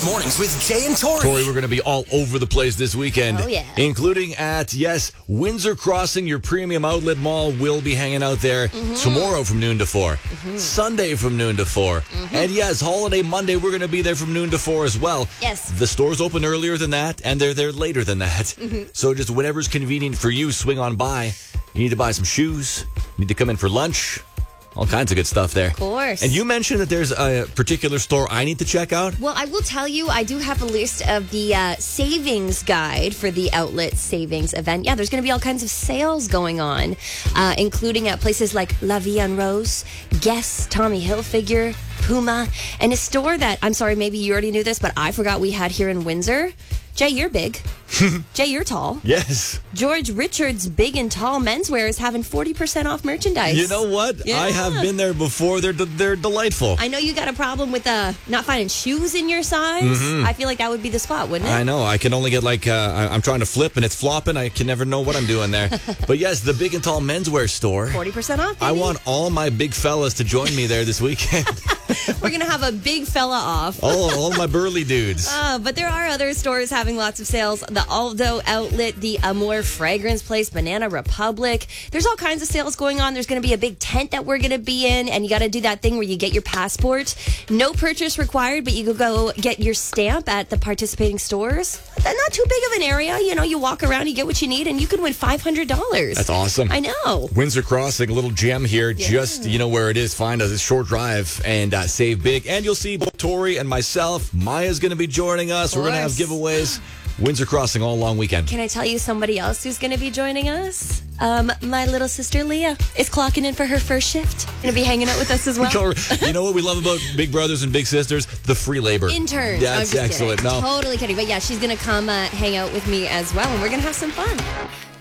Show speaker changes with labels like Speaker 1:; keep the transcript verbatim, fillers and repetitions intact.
Speaker 1: Mix Mornings with Jay and Tori.
Speaker 2: Tori, we're going to be all over the place this weekend.
Speaker 3: Oh, yeah.
Speaker 2: Including at, yes, Windsor Crossing, your premium outlet mall. Will be hanging out there mm-hmm. tomorrow from noon to four. Mm-hmm. Sunday from noon to four. Mm-hmm. And yes, Holiday Monday, we're going to be there from noon to four as well.
Speaker 3: Yes.
Speaker 2: The store's open earlier than that, and they're there later than that. Mm-hmm. So just whatever's convenient for you, swing on by. You need to buy some shoes. You need to come in for lunch. All kinds of good stuff there.
Speaker 3: Of course.
Speaker 2: And you mentioned that there's a particular store I need to check out.
Speaker 3: Well, I will tell you, I do have a list of the uh, savings guide for the outlet savings event. Yeah, there's going to be all kinds of sales going on, uh, including at places like La Vie en Rose, Guess, Tommy Hilfiger, Puma, and a store that, I'm sorry, maybe you already knew this, but I forgot we had here in Windsor. Jay, you're big. Jay, you're tall.
Speaker 2: Yes.
Speaker 3: George Richards Big and Tall Menswear is having forty percent off merchandise.
Speaker 2: You know what?
Speaker 3: Yeah.
Speaker 2: I have been there before. They're they're delightful.
Speaker 3: I know you got a problem with uh, not finding shoes in your size. Mm-hmm. I feel like that would be the spot, wouldn't it?
Speaker 2: I know. I can only get like, uh, I- I'm trying to flip and it's flopping. I can never know what I'm doing there. But yes, the Big and Tall Menswear store.
Speaker 3: forty percent off, baby.
Speaker 2: I want all my big fellas to join me there this weekend.
Speaker 3: We're going to have a big fella off.
Speaker 2: all, all my burly dudes.
Speaker 3: Uh, but there are other stores having lots of sales. The Aldo Outlet, the Amore Fragrance Place, Banana Republic. There's all kinds of sales going on. There's going to be a big tent that we're going to be in, and you got to do that thing where you get your passport. No purchase required, but you can go get your stamp at the participating stores. Not too big of an area. You know, you walk around, you get what you need, and you can win five hundred dollars.
Speaker 2: That's awesome.
Speaker 3: I know.
Speaker 2: Windsor Crossing, a little gem here, yeah. Just, you know, where it is. Find a short drive and uh, save big. And you'll see both Tori and myself. Maya's going to be joining us. We're going to have giveaways. Windsor Crossing all long weekend.
Speaker 3: Can I tell you somebody else who's going to be joining us? Um, my little sister Leah is clocking in for her first shift. Going to be hanging out with us as well.
Speaker 2: You know what we love about big brothers and big sisters? The free labor.
Speaker 3: Interns.
Speaker 2: That's excellent.
Speaker 3: Kidding.
Speaker 2: No.
Speaker 3: Totally kidding. But yeah, she's going to come uh, hang out with me as well, and we're going to have some fun.